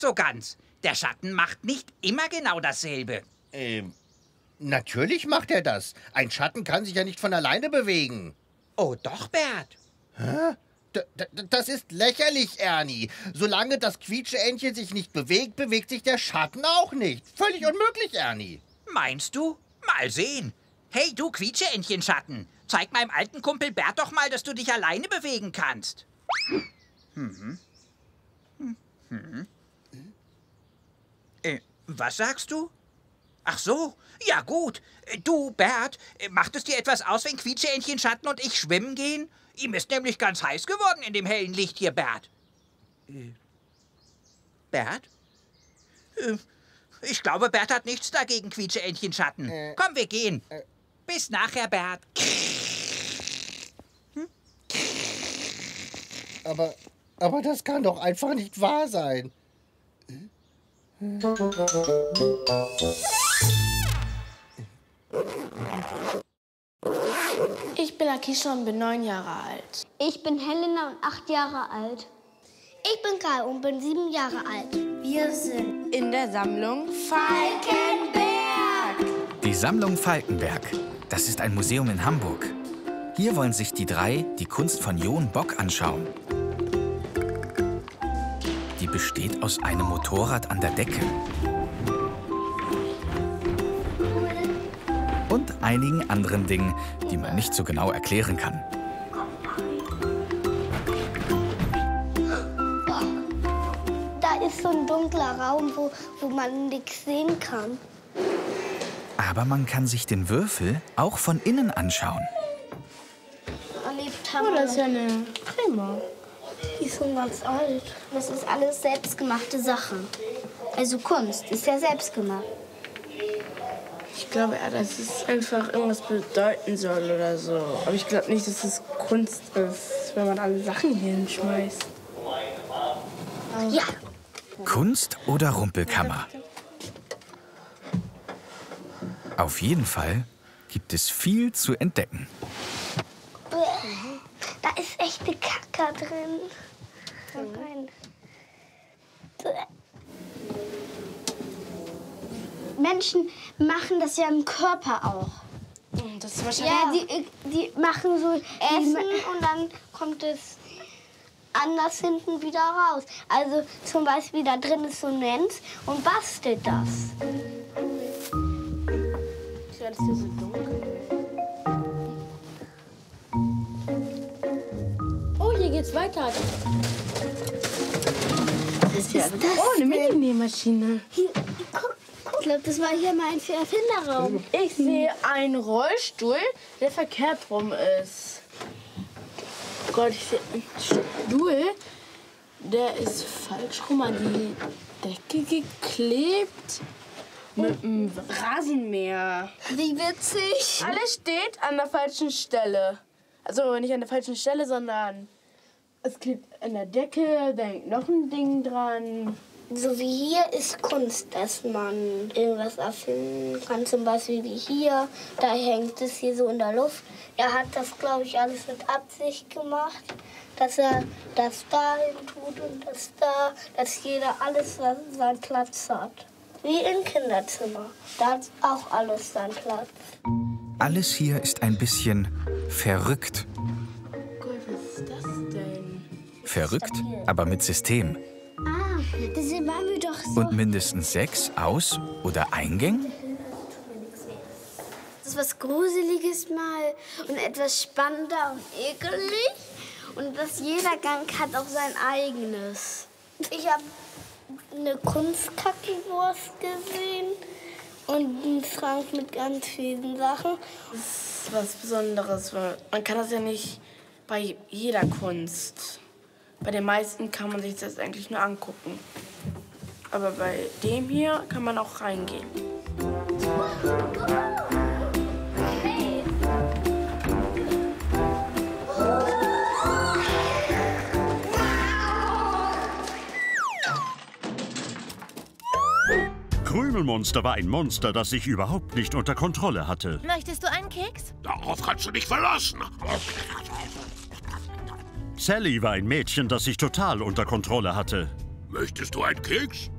So ganz. Der Schatten macht nicht immer genau dasselbe. Natürlich macht er das. Ein Schatten kann sich ja nicht von alleine bewegen. Oh doch, Bert. Hä? Das ist lächerlich, Ernie. Solange das Quietscheentchen sich nicht bewegt, bewegt sich der Schatten auch nicht. Völlig unmöglich, Ernie. Meinst du? Mal sehen. Hey, du Quietscheentchen-Schatten. Zeig meinem alten Kumpel Bert doch mal, dass du dich alleine bewegen kannst. Was sagst du? Ach so, ja gut. Du, Bert, macht es dir etwas aus, wenn Quietscheentchen-Schatten und ich schwimmen gehen? Ihm ist nämlich ganz heiß geworden in dem hellen Licht hier, Bert. Bert? Ich glaube, Bert hat nichts dagegen, Quietscheentchen-Schatten. Komm, wir gehen. Bis nachher, Bert. Aber das kann doch einfach nicht wahr sein. Ich bin Akisha und bin 9 Jahre alt. Ich bin Helena und 8 Jahre alt. Ich bin Kai und bin 7 Jahre alt. Wir sind In der Sammlung Falkenberg. Die Sammlung Falkenberg. Das ist ein Museum in Hamburg. Hier wollen sich die drei die Kunst von Jon Bock anschauen. Die besteht aus einem Motorrad an der Decke und einigen anderen Dingen, die man nicht so genau erklären kann. Da ist so ein dunkler Raum, wo man nichts sehen kann. Aber man kann sich den Würfel auch von innen anschauen. Erlebt haben Oh, wir das ist ja eine Creme. Die ist schon ganz alt. Das ist alles selbstgemachte Sachen. Also Kunst ist ja selbstgemacht. Ich glaube eher, dass es einfach irgendwas bedeuten soll oder so. Aber ich glaube nicht, dass es Kunst ist, wenn man alle Sachen hier hinschmeißt. Ja. Kunst oder Rumpelkammer? Auf jeden Fall gibt es viel zu entdecken. Da ist echte Kacke drin. Nein. Menschen machen das ja im Körper auch. Das ist wahrscheinlich. Ja, die machen so Essen und dann kommt es anders hinten wieder raus. Also zum Beispiel da drin ist so ein Mensch und bastelt das. Ja, das ist hier so dunkel. Oh, hier geht's weiter. Das ist ja eine Mini-Nähmaschine. Guck, ich glaube, das war hier mein Erfinderraum. Ich sehe einen Rollstuhl, der verkehrt rum ist. Oh Gott, ich sehe einen Stuhl, der ist falsch rum an die Decke geklebt. Mit einem Rasenmäher. Wie witzig. Alles steht an der falschen Stelle. Also nicht an der falschen Stelle, sondern es klebt an der Decke, da hängt noch ein Ding dran. So wie hier ist Kunst, dass man irgendwas erfinden kann. Zum Beispiel wie hier, da hängt es hier so in der Luft. Er hat das, glaube ich, alles mit Absicht gemacht, dass er das da hin tut und das da, dass jeder alles seinen Platz hat. Wie im Kinderzimmer. Da hat auch alles seinen Platz. Alles hier ist ein bisschen verrückt. Gott, was ist das denn? Verrückt, aber mit System. Ah, das waren wir doch so. Und mindestens 6 Aus- oder Eingängen? Das ist was Gruseliges mal und etwas spannender und ekelig. Und dass jeder Gang hat auch sein eigenes. Ich habe eine Kunstkackenwurst gesehen und einen Schrank mit ganz vielen Sachen. Das ist was Besonderes, weil man kann das ja nicht bei jeder Kunst. Bei den meisten kann man sich das eigentlich nur angucken. Aber bei dem hier kann man auch reingehen. Krümelmonster war ein Monster, das sich überhaupt nicht unter Kontrolle hatte. Möchtest du einen Keks? Darauf kannst du dich verlassen. Sally war ein Mädchen, das sich total unter Kontrolle hatte. Möchtest du einen Keks?